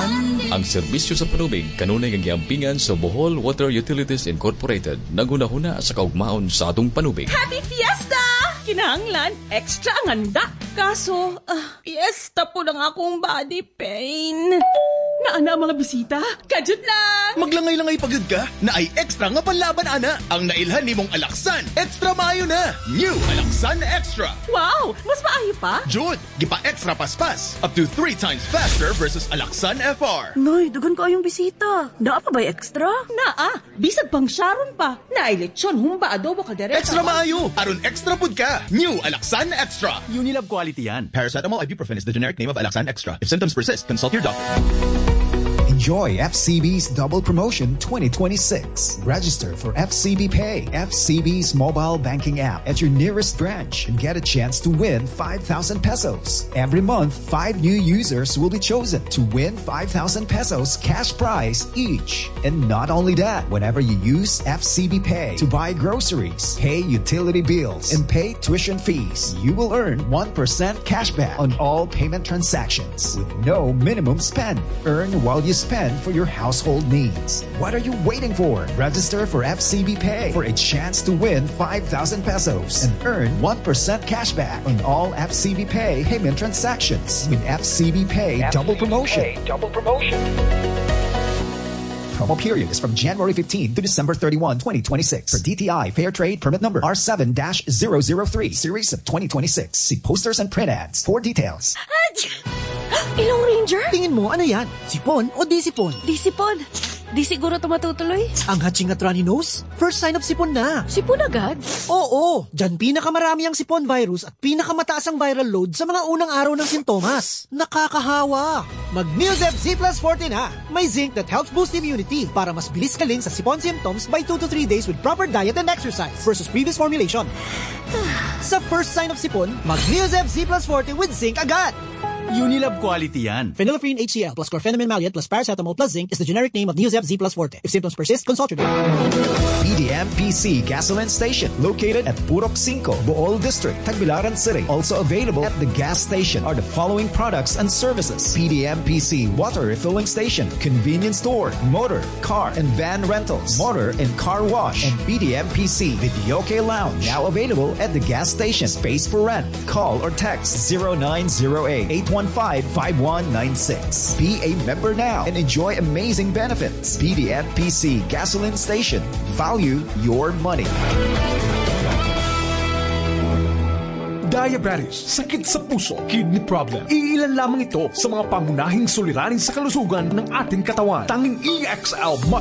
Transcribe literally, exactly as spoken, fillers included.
Ang serbisyo sa panubig kanunay nga giampingan sa Bohol Water Utilities Incorporated, naguna-huna sa kaugmaon sa atong panubig. Happy Fiesta! Kinahanglan, extra ang handa. Kaso, ah, fiesta po ng akong body pain. Naana ang mga bisita? Kajut lang! Maglangay-langay pagod ka na ay extra nga panlaban, ana. Ang nailhan ni mong Alaksan, extra maayo na. New Alaksan Extra. Wow! Mas maayo pa? Jud, gipa-extra paspas. Up to three times faster versus Alaksan F R. Noy, dugan ko yung bisita. Naa pa ba extra? Naa, bisag pang Sharon pa. Naay lechon, humba, adobo, kaldereta. Extra maayo. Aron extra pud ka. New Alaksan Extra. Unilab quality yan. Paracetamol ibuprofen is the generic name of Alaksan Extra. If symptoms persist, consult your doctor. Enjoy F C B's Double Promotion twenty twenty-six. Register for F C B Pay, F C B's mobile banking app at your nearest branch and get a chance to win five thousand pesos. Every month, five new users will be chosen to win five thousand pesos cash prize each. And not only that, whenever you use F C B Pay to buy groceries, pay utility bills, and pay tuition fees, you will earn one percent cashback on all payment transactions with no minimum spend. Earn while you spend for your household needs. What are you waiting for? Register for F C B Pay for a chance to win five thousand pesos and earn one percent cashback on all F C B Pay payment transactions with F C B Pay Double Promotion. Double Promotion. Promo period is from January fifteenth to December thirty-first, twenty twenty-six. For D T I Fair Trade Permit Number R seven dash zero zero three, Series of twenty twenty-six. See posters and print ads for details. Ilong Ranger? Tingin mo, ano yan? Sipon o di sipon? Di sipon. Di siguro ito matutuloy. Ang hatching at runny nose? First sign of sipon na. Sipon agad? Oo, dyan pinakamarami ang sipon virus at pinakamataas ang viral load sa mga unang araw ng sintomas. Nakakahawa. Mag-Neosep Z plus forty na. May zinc that helps boost immunity para mas bilis kaling sa sipon symptoms by two to three days with proper diet and exercise versus previous formulation. Sa first sign of sipon, mag-Neosep Z plus forty with zinc agad. Unilab quality yan. Phenylephrine H C L plus chlorpheniramine maleate plus paracetamol plus zinc is the generic name of Neosep Z plus forte. If symptoms persist, consult your doctor. P D M P C Gasoline Station located at Purok five, Bohol District, Tagbilaran City. Also available at the gas station are the following products and services: P D M P C Water Refilling Station, Convenience Store, Motor, Car, and Van Rentals, Motor and Car Wash, and P D M P C Videoke Lounge. Now available at the gas station. Space for rent. Call or text zero nine zero eight, eight one five, five one nine six. Be a member now and enjoy amazing benefits. P D M P C Gasoline Station. Value your money. Diabetes, sakit sa puso, kidney problem. Iilan lamang ito sa mga pangunahing suliranin sa kalusugan ng ating katawan. Tanging E X L